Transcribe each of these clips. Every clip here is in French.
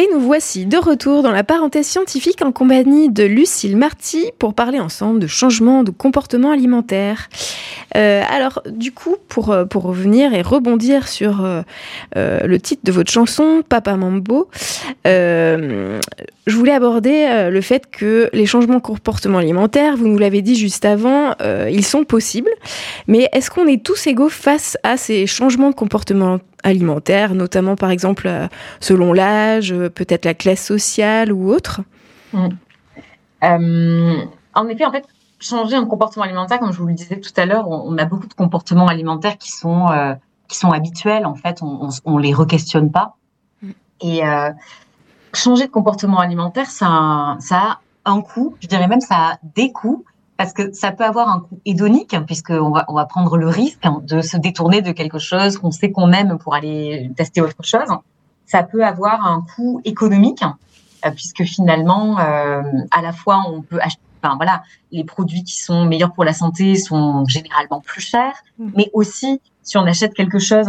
Et nous voici de retour dans la parenthèse scientifique en compagnie de Lucille Marty pour parler ensemble de changement de comportement alimentaire. Alors, du coup, pour revenir et rebondir sur le titre de votre chanson, Papa Mambo, je voulais aborder le fait que les changements de comportement alimentaire, vous nous l'avez dit juste avant, ils sont possibles. Mais est-ce qu'on est tous égaux face à ces changements de comportement alimentaire, notamment par exemple selon l'âge, peut-être la classe sociale ou autre? En effet, changer un comportement alimentaire, comme je vous le disais tout à l'heure, on a beaucoup de comportements alimentaires qui sont habituels. En fait, on les re-questionne pas. Et changer de comportement alimentaire, ça a un coût. Je dirais même ça a des coûts. Parce que ça peut avoir un coût hédonique, puisqu'on va prendre le risque de se détourner de quelque chose qu'on sait qu'on aime pour aller tester autre chose. Ça peut avoir un coût économique, puisque finalement, à la fois, on peut acheter, les produits qui sont meilleurs pour la santé sont généralement plus chers, mais aussi, si on achète quelque chose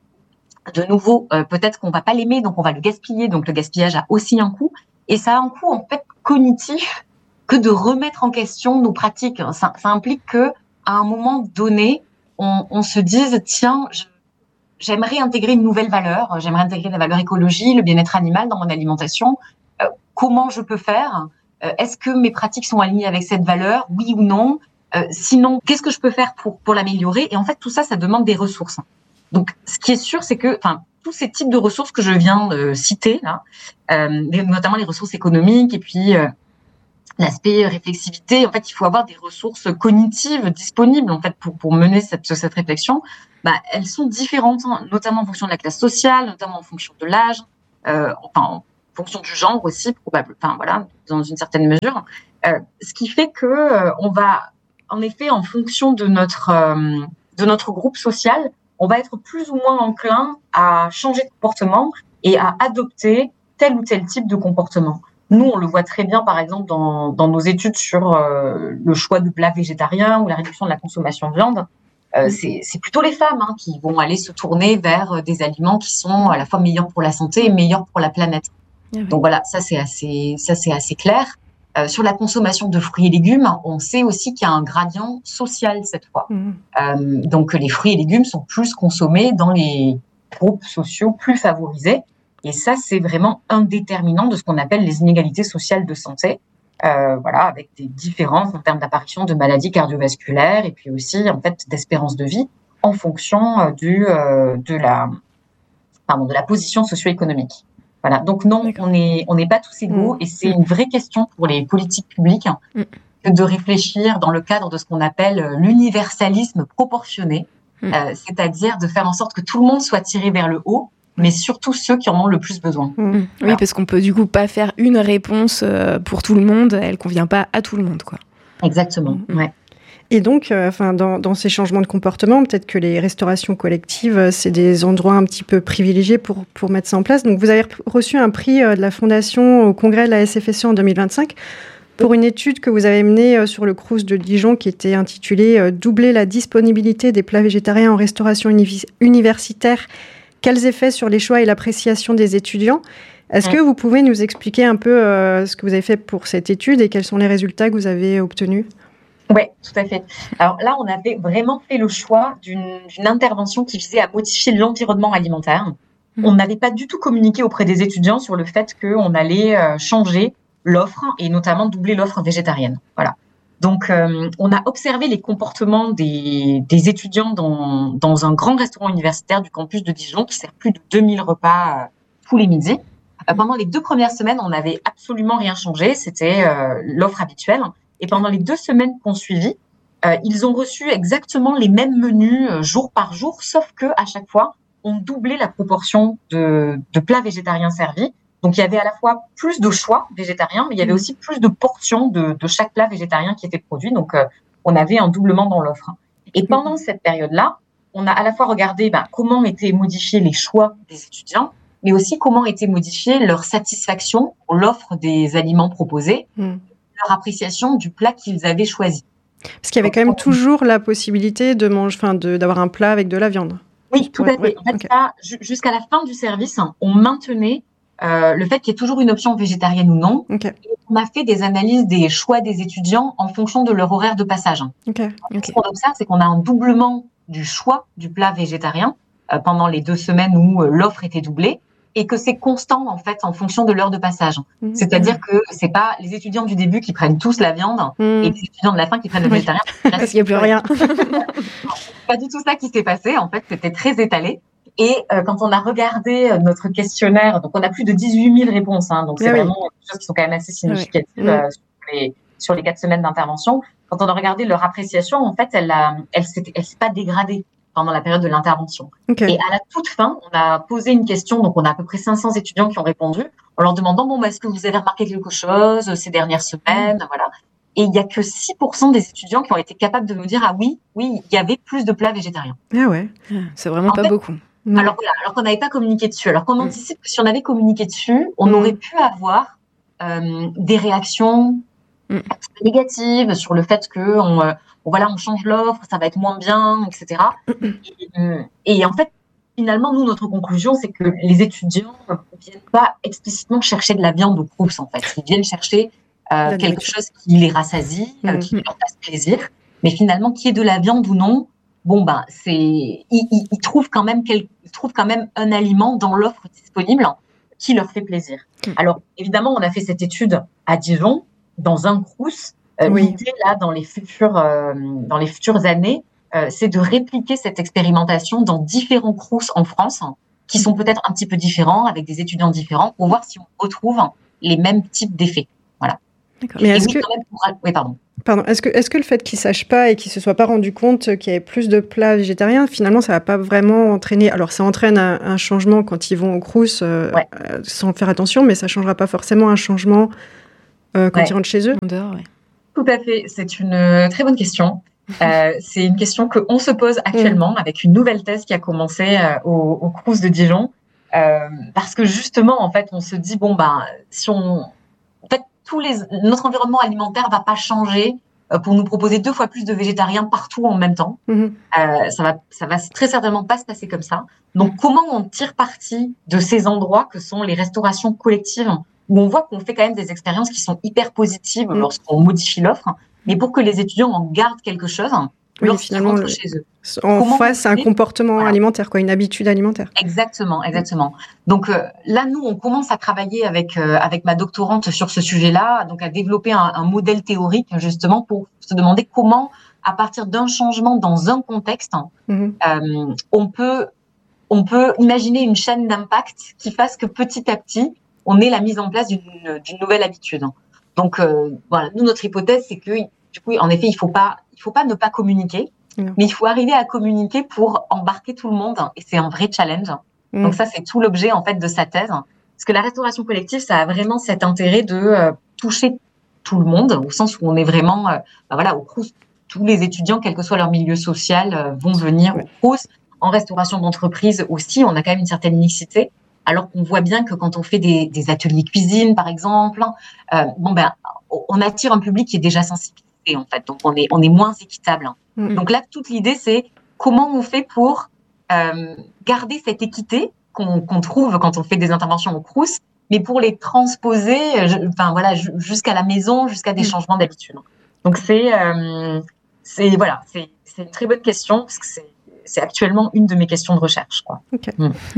de nouveau, peut-être qu'on va pas l'aimer, donc on va le gaspiller. Donc le gaspillage a aussi un coût, et ça a un coût en fait cognitif, que de remettre en question nos pratiques. Ça implique que, à un moment donné, on se dise, tiens, j'aimerais intégrer une nouvelle valeur, j'aimerais intégrer la valeur écologie, le bien-être animal dans mon alimentation. Comment je peux faire? Est-ce que mes pratiques sont alignées avec cette valeur? Oui ou non? Sinon, qu'est-ce que je peux faire pour l'améliorer? Et en fait, tout ça, ça demande des ressources. Donc, ce qui est sûr, c'est que, tous ces types de ressources que je viens de citer, là, notamment les ressources économiques et puis l'aspect réflexivité, en fait, il faut avoir des ressources cognitives disponibles en fait pour mener cette réflexion. Elles sont différentes, notamment en fonction de la classe sociale, notamment en fonction de l'âge, en fonction du genre aussi, probablement. Dans une certaine mesure. Ce qui fait que on va, en effet, en fonction de notre groupe social, on va être plus ou moins enclin à changer de comportement et à adopter tel ou tel type de comportement. Nous, on le voit très bien, par exemple, dans nos études sur le choix de plats végétariens ou la réduction de la consommation de viande. C'est plutôt les femmes qui vont aller se tourner vers des aliments qui sont à la fois meilleurs pour la santé et meilleurs pour la planète. Ah oui. Donc voilà, ça c'est assez clair. Sur la consommation de fruits et légumes, on sait aussi qu'il y a un gradient social cette fois. Donc les fruits et légumes sont plus consommés dans les groupes sociaux plus favorisés. Et ça, c'est vraiment un déterminant de ce qu'on appelle les inégalités sociales de santé, avec des différences en termes d'apparition de maladies cardiovasculaires et puis aussi en fait d'espérance de vie en fonction de la position socio-économique. Voilà. Donc non, on n'est pas tous égaux et c'est une vraie question pour les politiques publiques que de réfléchir dans le cadre de ce qu'on appelle l'universalisme proportionné, c'est-à-dire de faire en sorte que tout le monde soit tiré vers le haut, mais surtout ceux qui en ont le plus besoin. Voilà. Oui, parce qu'on peut du coup pas faire une réponse pour tout le monde, elle convient pas à tout le monde, quoi. Exactement, ouais. Et donc, dans ces changements de comportement, peut-être que les restaurations collectives, c'est des endroits un petit peu privilégiés pour mettre ça en place. Donc, vous avez reçu un prix de la Fondation au congrès de la SFSE en 2025 pour une étude que vous avez menée sur le Crous de Dijon qui était intitulée « Doubler la disponibilité des plats végétariens en restauration universitaire. Quels effets sur les choix et l'appréciation des étudiants ?» Est-ce que vous pouvez nous expliquer un peu ce que vous avez fait pour cette étude et quels sont les résultats que vous avez obtenus ? Oui, tout à fait. Alors là, on avait vraiment fait le choix d'une intervention qui visait à modifier l'environnement alimentaire. On n'avait pas du tout communiqué auprès des étudiants sur le fait qu'on allait changer l'offre et notamment doubler l'offre végétarienne. Voilà. Donc, on a observé les comportements des étudiants dans un grand restaurant universitaire du campus de Dijon qui sert plus de 2000 repas tous les midis. Pendant les 2 premières semaines, on n'avait absolument rien changé. C'était l'offre habituelle. Et pendant les 2 semaines qu'on suivit, ils ont reçu exactement les mêmes menus jour par jour, sauf que à chaque fois, on doublait la proportion de plats végétariens servis. Donc, il y avait à la fois plus de choix végétariens, mais il y avait aussi plus de portions de chaque plat végétarien qui était produit. Donc, on avait un doublement dans l'offre. Et pendant cette période-là, on a à la fois regardé comment étaient modifiés les choix des étudiants, mais aussi comment était modifiée leur satisfaction pour l'offre des aliments proposés, leur appréciation du plat qu'ils avaient choisi. Parce qu'il y avait quand même toujours la possibilité de manger, d'avoir un plat avec de la viande. Oui, tout à fait. En fait, ça, jusqu'à la fin du service, on maintenait le fait qu'il y ait toujours une option végétarienne ou non. Okay. Et on a fait des analyses des choix des étudiants en fonction de leur horaire de passage. Okay. Ce qu'on observe, c'est qu'on a un doublement du choix du plat végétarien pendant les 2 semaines où l'offre était doublée, et que c'est constant en fait en fonction de l'heure de passage. C'est-à-dire que c'est pas les étudiants du début qui prennent tous la viande et les étudiants de la fin qui prennent le végétarien. Parce qu'il n'y a plus rien. Pas du tout ça qui s'est passé. En fait, c'était très étalé. Et quand on a regardé notre questionnaire, donc on a plus de 18 000 réponses, hein, donc c'est vraiment des choses qui sont quand même assez significatives sur les 4 semaines d'intervention. Quand on a regardé leur appréciation, en fait, elle s'est pas dégradée pendant la période de l'intervention. Okay. Et à la toute fin, on a posé une question, donc on a à peu près 500 étudiants qui ont répondu, en leur demandant, est-ce que vous avez remarqué quelque chose ces dernières semaines, voilà. Et il y a que 6% des étudiants qui ont été capables de nous dire, ah oui, il y avait plus de plats végétariens. Ah ouais, c'est vraiment pas beaucoup. Alors voilà, alors qu'on n'avait pas communiqué dessus. Alors qu'on anticipe que si on avait communiqué dessus, on aurait pu avoir des réactions négatives sur le fait que on change l'offre, ça va être moins bien, etc. Et en fait, finalement, nous, notre conclusion, c'est que les étudiants ne viennent pas explicitement chercher de la viande au Crous, en fait. Ils viennent chercher quelque chose qui les rassasie, qui leur fasse plaisir. Mais finalement, qu'il y ait de la viande ou non, ils trouvent quand même un aliment dans l'offre disponible qui leur fait plaisir. Alors, évidemment, on a fait cette étude à Dijon, dans un Crous. L'idée, là, dans les futures années, c'est de répliquer cette expérimentation dans différents Crous en France, qui sont peut-être un petit peu différents, avec des étudiants différents, pour voir si on retrouve les mêmes types d'effets. Voilà. D'accord. Mais est-ce que le fait qu'ils ne sachent pas et qu'ils ne se soient pas rendus compte qu'il y avait plus de plats végétariens, finalement, ça ne va pas vraiment entraîner... Alors, ça entraîne un changement quand ils vont au Crous sans faire attention, mais ça ne changera pas forcément un changement quand ils rentrent chez eux. Tout à fait. C'est une très bonne question. C'est une question qu'on se pose actuellement avec une nouvelle thèse qui a commencé au Crous de Dijon. Parce que justement, en fait, on se dit, si on... En fait, notre environnement alimentaire va pas changer pour nous proposer 2 fois plus de végétariens partout en même temps. Ça va très certainement pas se passer comme ça. Donc, comment on tire parti de ces endroits que sont les restaurations collectives, où on voit qu'on fait quand même des expériences qui sont hyper positives lorsqu'on modifie l'offre, mais pour que les étudiants en gardent quelque chose lorsqu'ils rentrent chez eux. Face à un comportement alimentaire, une habitude alimentaire. Exactement. Donc là, nous, on commence à travailler avec ma doctorante sur ce sujet-là, donc à développer un modèle théorique justement pour se demander comment, à partir d'un changement dans un contexte, on peut imaginer une chaîne d'impact qui fasse que petit à petit, on ait la mise en place d'une nouvelle habitude. Donc voilà, nous, notre hypothèse, c'est que du coup, en effet, il faut pas ne pas communiquer. Mais il faut arriver à communiquer pour embarquer tout le monde, et c'est un vrai challenge. Donc ça, c'est tout l'objet en fait de sa thèse, parce que la restauration collective, ça a vraiment cet intérêt de toucher tout le monde, au sens où on est vraiment, au Crous, tous les étudiants, quel que soit leur milieu social, vont venir au Crous. En restauration d'entreprise aussi, on a quand même une certaine mixité, alors qu'on voit bien que quand on fait des ateliers cuisine, par exemple, on attire un public qui est déjà sensibilisé. En fait, donc on est moins équitable. Donc là, toute l'idée, c'est comment on fait pour garder cette équité qu'on trouve quand on fait des interventions au Crous, mais pour les transposer, jusqu'à la maison, jusqu'à des changements d'habitude. Donc c'est une très bonne question, parce que c'est actuellement une de mes questions de recherche, quoi. Okay.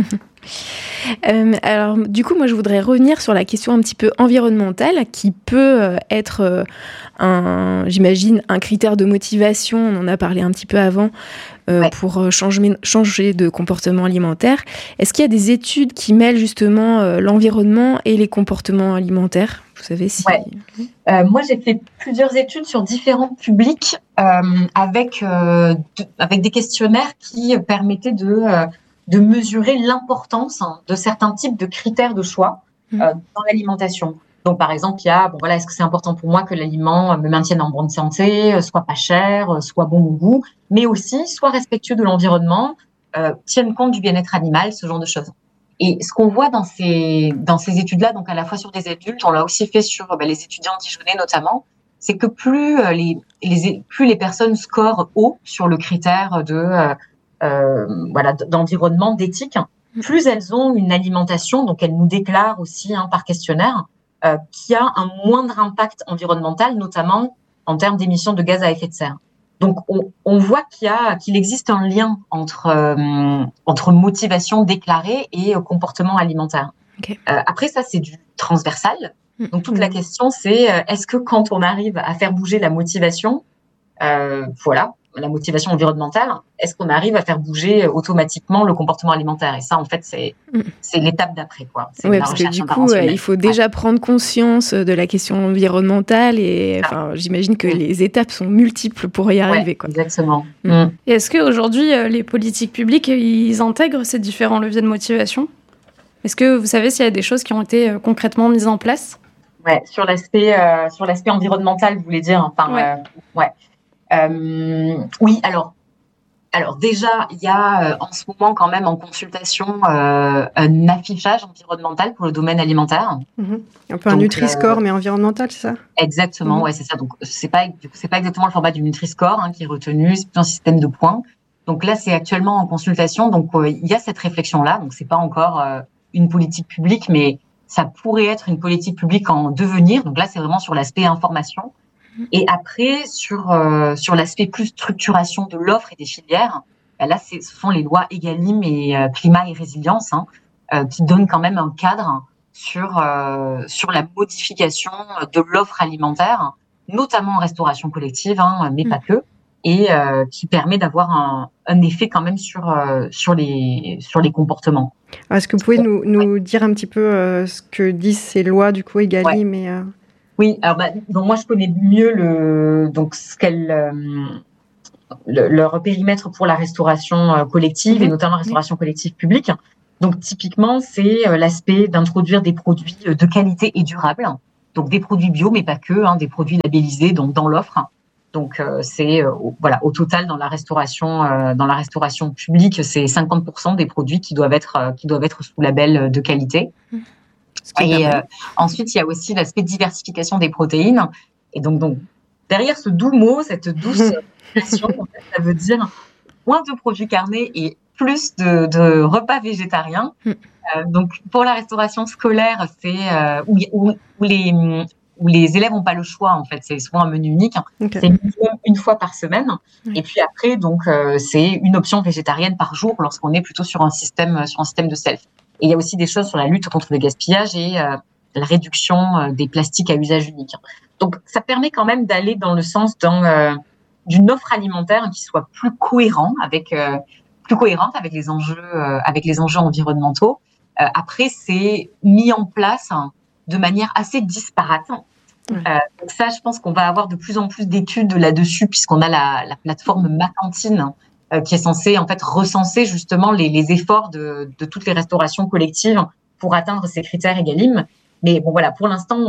Alors, du coup, moi, je voudrais revenir sur la question un petit peu environnementale, qui peut être, j'imagine, un critère de motivation. On en a parlé un petit peu avant, pour changer de comportement alimentaire. Est-ce qu'il y a des études qui mêlent justement l'environnement et les comportements alimentaires ? Vous savez si... Moi, j'ai fait plusieurs études sur différents publics avec des questionnaires qui permettaient de mesurer l'importance de certains types de critères de choix dans l'alimentation. Donc, par exemple, il y a, est-ce que c'est important pour moi que l'aliment me maintienne en bonne santé, soit pas cher, soit bon au goût, mais aussi soit respectueux de l'environnement, tienne compte du bien-être animal, ce genre de choses. Et ce qu'on voit dans ces études-là, donc à la fois sur des adultes, on l'a aussi fait sur les étudiants dijonnais notamment, c'est que plus les personnes scorent haut sur le critère d'environnement, d'éthique, plus elles ont une alimentation, donc elles nous déclarent aussi par questionnaire, qui a un moindre impact environnemental, notamment en termes d'émissions de gaz à effet de serre. Donc, on voit qu'il existe un lien entre motivation déclarée et comportement alimentaire. Okay. Après, ça, c'est du transversal. Donc, toute la question, c'est est-ce que quand on arrive à faire bouger la motivation, la motivation environnementale, est-ce qu'on arrive à faire bouger automatiquement le comportement alimentaire? Et ça, en fait, c'est l'étape d'après, quoi. Oui, parce que du coup, il faut déjà prendre conscience de la question environnementale et j'imagine que les étapes sont multiples pour y arriver, quoi. Exactement. Et est-ce qu'aujourd'hui, les politiques publiques, ils intègrent ces différents leviers de motivation? Est-ce que vous savez s'il y a des choses qui ont été concrètement mises en place? Ouais, sur l'aspect environnemental, vous voulez dire? Oui, alors déjà, il y a en ce moment quand même en consultation un affichage environnemental pour le domaine alimentaire. Un peu un Nutri-Score, mais environnemental, c'est ça? Exactement, ouais, c'est ça. Donc, c'est pas exactement le format du Nutri-Score qui est retenu, c'est plutôt un système de points. Donc là, c'est actuellement en consultation. Donc, il y a cette réflexion-là. Donc, c'est pas encore une politique publique, mais ça pourrait être une politique publique en devenir. Donc là, c'est vraiment sur l'aspect information. Et après, sur l'aspect plus structuration de l'offre et des filières, là, ce sont les lois Egalim et Climat et Résilience qui donnent quand même un cadre sur la modification de l'offre alimentaire, notamment en restauration collective, mais pas que, et qui permet d'avoir un effet quand même sur les comportements. Est-ce que vous pouvez nous dire un petit peu ce que disent ces lois du coup Egalim et Oui, alors donc moi je connais mieux leur périmètre pour la restauration collective et notamment la restauration collective publique. Donc typiquement, c'est l'aspect d'introduire des produits de qualité et durable. Donc des produits bio, mais pas que, des produits labellisés donc dans l'offre. Donc c'est au total dans la restauration publique, c'est 50% des produits qui doivent être sous label de qualité. Et ensuite, il y a aussi l'aspect diversification des protéines. Et donc derrière ce doux mot, cette douce expression, ça veut dire moins de produits carnés et plus de repas végétariens. Donc pour la restauration scolaire, c'est où les élèves n'ont pas le choix, en fait. C'est souvent un menu unique. Okay. C'est minimum une fois par semaine. Et puis après, donc, c'est une option végétarienne par jour lorsqu'on est plutôt sur un système de self. Et il y a aussi des choses sur la lutte contre le gaspillage et la réduction des plastiques à usage unique. Donc, ça permet quand même d'aller dans le sens d'une offre alimentaire qui soit plus cohérente avec les enjeux environnementaux. Après, c'est mis en place de manière assez disparate. Donc ça, je pense qu'on va avoir de plus en plus d'études là-dessus, puisqu'on a la plateforme Ma Cantine qui est censée en fait recenser justement les efforts de toutes les restaurations collectives pour atteindre ces critères Egalim. Mais bon, voilà, pour l'instant,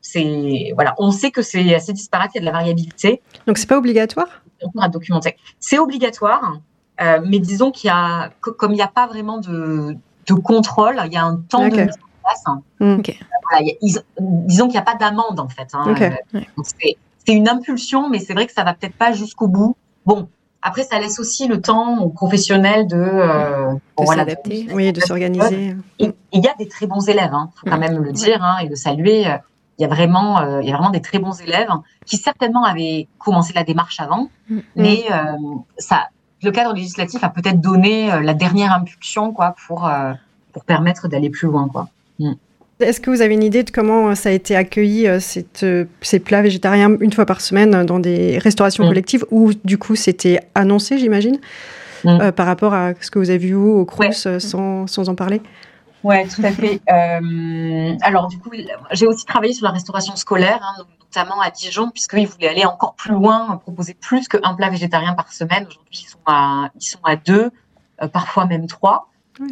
on sait que c'est assez disparate, il y a de la variabilité. Donc c'est pas obligatoire ? On pourra documenter. C'est obligatoire, mais disons comme il n'y a pas vraiment de contrôle, il y a un temps de mise en place. Voilà, disons qu'il n'y a pas d'amende en fait. Donc c'est une impulsion, mais c'est vrai que ça va peut-être pas jusqu'au bout. Bon, après ça laisse aussi le temps aux professionnels de s'adapter, de s'organiser. Et il y a des très bons élèves, faut quand même le dire et le saluer. Il y a vraiment des très bons élèves qui certainement avaient commencé la démarche avant, mais le cadre législatif a peut-être donné la dernière impulsion pour permettre d'aller plus loin, quoi. Est-ce que vous avez une idée de comment ça a été accueilli, ces plats végétariens une fois par semaine dans des restaurations collectives où du coup c'était annoncé, j'imagine, par rapport à ce que vous avez vu au Crous sans en parler? Ouais, tout à fait. Alors du coup, j'ai aussi travaillé sur la restauration scolaire, notamment à Dijon, puisqu'ils voulaient aller encore plus loin, proposer plus qu'un plat végétarien par semaine. Aujourd'hui, ils sont à 2, parfois même 3.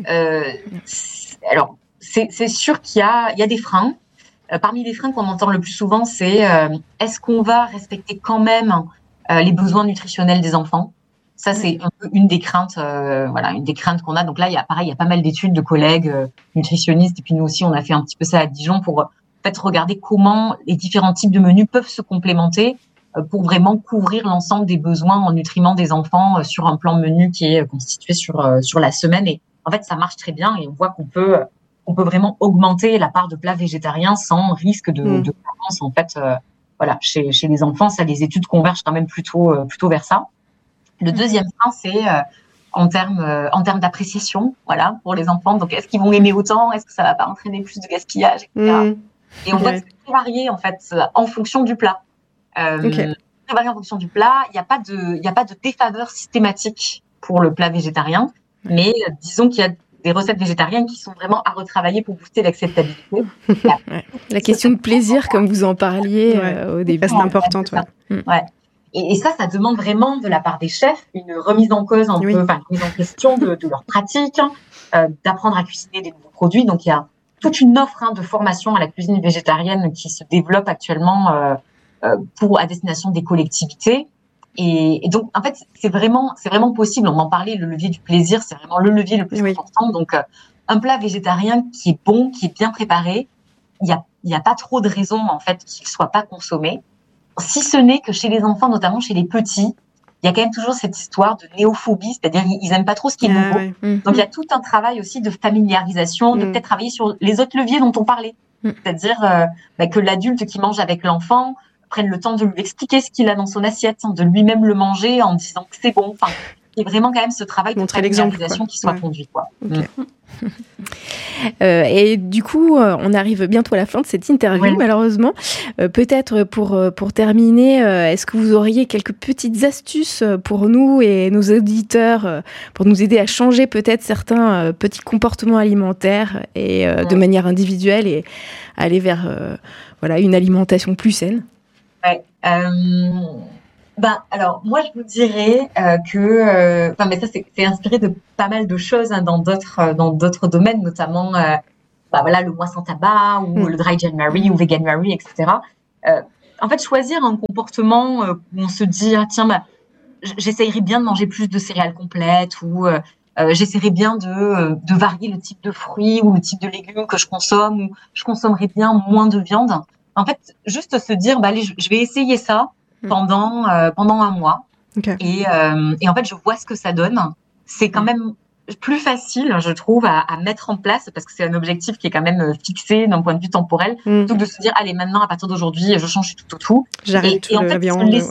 Alors, c'est sûr qu'il y a des freins. Parmi les freins qu'on entend le plus souvent, c'est est-ce qu'on va respecter quand même les besoins nutritionnels des enfants ? Ça, c'est un peu une des craintes qu'on a. Donc là, il y a pas mal d'études de collègues nutritionnistes. Et puis nous aussi, on a fait un petit peu ça à Dijon pour en fait regarder comment les différents types de menus peuvent se complémenter pour vraiment couvrir l'ensemble des besoins en nutriments des enfants sur un plan menu qui est constitué sur la semaine. en fait, ça marche très bien et on voit qu'on peut vraiment augmenter la part de plats végétariens sans risque de carence. En fait, voilà, chez les enfants, ça, les études convergent quand même plutôt vers ça. Le deuxième point, c'est en termes d'appréciation, voilà, pour les enfants. Donc, est-ce qu'ils vont aimer autant? Est-ce que ça va pas entraîner plus de gaspillage, etc. Et on voit que c'est très varié, en fait, en fonction du plat. Très varié en fonction du plat. Il n'y a pas de défaveur systématique pour le plat végétarien. Mais disons qu'il y a des recettes végétariennes qui sont vraiment à retravailler pour booster l'acceptabilité. La question de plaisir, comme vous en parliez au début. C'est important, toi. Ouais. Et ça demande vraiment de la part des chefs une remise en cause, une remise en question de leur pratique, d'apprendre à cuisiner des nouveaux produits. Donc, il y a toute une offre de formation à la cuisine végétarienne qui se développe actuellement à destination des collectivités. Et donc, en fait, c'est vraiment possible. On en parlait, le levier du plaisir, c'est vraiment le levier le plus important. Donc, un plat végétarien qui est bon, qui est bien préparé, il y a pas trop de raisons, en fait, qu'il soit pas consommé. Si ce n'est que chez les enfants, notamment chez les petits, il y a quand même toujours cette histoire de néophobie, c'est-à-dire ils aiment pas trop ce qui est nouveau. Donc, il y a tout un travail aussi de familiarisation, de peut-être travailler sur les autres leviers dont on parlait. C'est-à-dire que l'adulte qui mange avec l'enfant prenne le temps de lui expliquer ce qu'il a dans son assiette, de lui-même le manger en disant que c'est bon. Enfin, il y a vraiment quand même ce travail de familiarisation qui soit conduit, quoi. Et du coup, on arrive bientôt à la fin de cette interview, malheureusement. Peut-être pour terminer, est-ce que vous auriez quelques petites astuces pour nous et nos auditeurs pour nous aider à changer peut-être certains petits comportements alimentaires et de manière individuelle et aller vers une alimentation plus saine? Alors moi je vous dirais que mais ça c'est inspiré de pas mal de choses dans d'autres domaines, notamment le mois sans tabac ou le dry January ou veganuary, etc. En fait, choisir un comportement où on se dit j'essayerais bien de manger plus de céréales complètes ou j'essaierais bien de varier le type de fruits ou le type de légumes que je consomme, ou je consommerais bien moins de viande. En fait, juste se dire allez, je vais essayer ça pendant un mois. Et en fait, je vois ce que ça donne. C'est quand même plus facile, je trouve, à mettre en place parce que c'est un objectif qui est quand même fixé d'un point de vue temporel, plutôt que de se dire allez, maintenant à partir d'aujourd'hui, je change du tout au tout. J'arrête et en fait,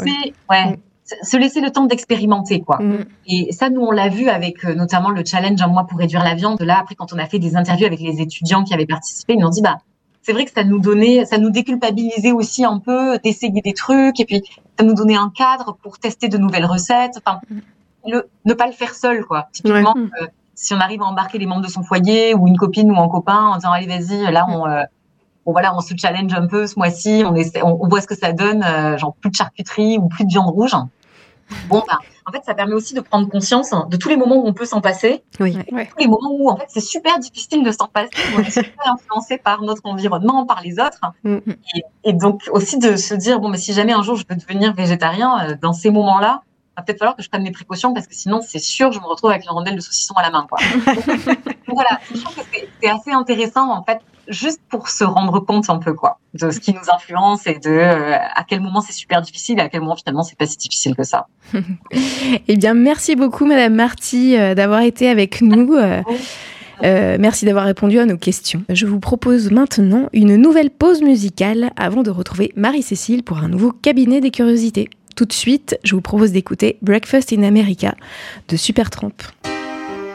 se laisser le temps d'expérimenter, quoi. Et ça, nous, on l'a vu avec notamment le challenge un mois pour réduire la viande. Là, après, quand on a fait des interviews avec les étudiants qui avaient participé, ils nous ont dit c'est vrai que ça nous déculpabilisait aussi un peu d'essayer des trucs, et puis ça nous donnait un cadre pour tester de nouvelles recettes. Enfin, ne pas le faire seul, quoi. Typiquement, si on arrive à embarquer les membres de son foyer ou une copine ou un copain en disant allez, vas-y, là on se challenge un peu ce mois-ci, on voit ce que ça donne, genre plus de charcuterie ou plus de viande rouge. En fait, ça permet aussi de prendre conscience de tous les moments où on peut s'en passer, tous les moments où, en fait, c'est super difficile de s'en passer, où on est super influencé par notre environnement, par les autres. Et donc, aussi de se dire, mais si jamais un jour je veux devenir végétarien, dans ces moments-là, il va peut-être falloir que je prenne mes précautions parce que sinon, c'est sûr, je me retrouve avec une rondelle de saucisson à la main, quoi. Donc, voilà, je trouve que c'est assez intéressant, en fait, juste pour se rendre compte un peu, quoi, de ce qui nous influence et de à quel moment c'est super difficile et à quel moment finalement c'est pas si difficile que ça. Eh bien, merci beaucoup, Madame Marty, d'avoir été avec nous. Merci d'avoir répondu à nos questions. Je vous propose maintenant une nouvelle pause musicale avant de retrouver Marie-Cécile pour un nouveau cabinet des curiosités. Tout de suite, je vous propose d'écouter Breakfast in America de Supertramp.